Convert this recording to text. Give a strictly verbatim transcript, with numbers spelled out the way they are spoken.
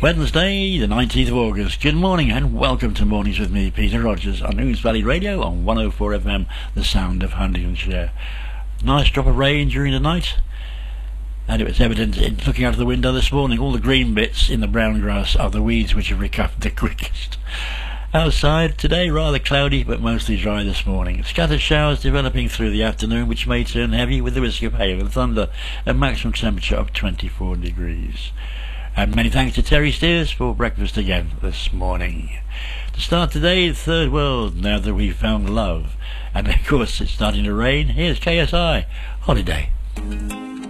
Wednesday, the nineteenth of August. Good morning and welcome to Mornings with me, Peter Rogers, on Ouse Valley Radio on one oh four F M, the sound of Huntingdonshire. Nice drop of rain during the night, and it was evident in looking out of the window this morning. All the green bits in the brown grass are the weeds which have recovered the quickest. Outside today, rather cloudy but mostly dry this morning. Scattered showers developing through the afternoon, which may turn heavy with the risk of hail and thunder. A maximum temperature of twenty-four degrees. And many thanks to Terry Steers for breakfast again this morning. To start today, the third world, now that we've found love. And of course it's starting to rain. Here's K S I, Holiday.